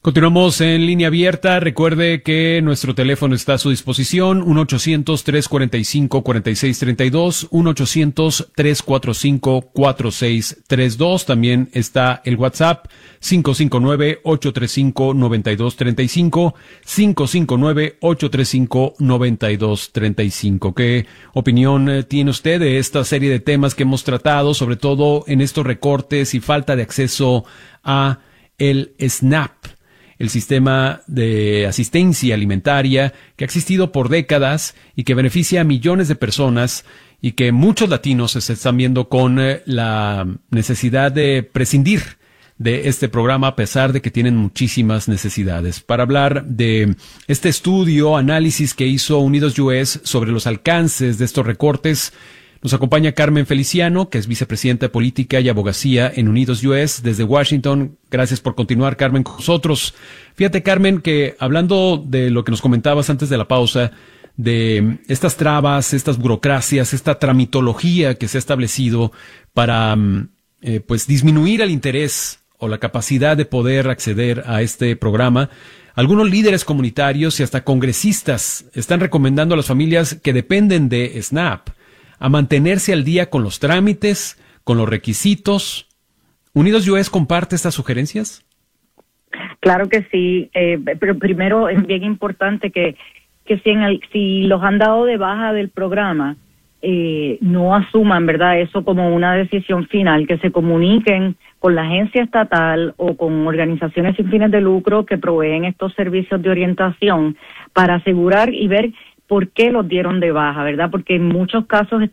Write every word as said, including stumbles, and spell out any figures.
Continuamos en línea abierta. Recuerde que nuestro teléfono está a su disposición, uno ochocientos, tres cuarenta y cinco, cuarenta y seis treinta y dos, uno ochocientos, tres cuarenta y cinco, cuarenta y seis treinta y dos. También está el WhatsApp, cinco cinco nueve, ocho tres cinco, nueve dos tres cinco, cinco cinco nueve, ocho tres cinco, nueve dos tres cinco. ¿Qué opinión eh, tiene usted de esta serie de temas que hemos tratado, sobre todo en estos recortes y falta de acceso a el SNAP? El sistema de asistencia alimentaria que ha existido por décadas y que beneficia a millones de personas y que muchos latinos se están viendo con eh, la necesidad de prescindir de este programa a pesar de que tienen muchísimas necesidades. Para hablar de este estudio, análisis que hizo Unidos U S sobre los alcances de estos recortes, nos acompaña Carmen Feliciano, que es vicepresidenta de Política y Abogacía en Unidos U S desde Washington. Gracias por continuar, Carmen, con nosotros. Fíjate, Carmen, que hablando de lo que nos comentabas antes de la pausa, de estas trabas, estas burocracias, esta tramitología que se ha establecido para eh, pues disminuir el interés o la capacidad de poder acceder a este programa, algunos líderes comunitarios y hasta congresistas están recomendando a las familias que dependen de SNAP a mantenerse al día con los trámites, con los requisitos. ¿Unidos U S comparte estas sugerencias? Claro que sí, eh, pero primero es bien importante que, que si, en el, si los han dado de baja del programa, eh, no asuman, ¿verdad?, eso como una decisión final, que se comuniquen con la agencia estatal o con organizaciones sin fines de lucro que proveen estos servicios de orientación para asegurar y ver por qué los dieron de baja, ¿verdad? Porque en muchos casos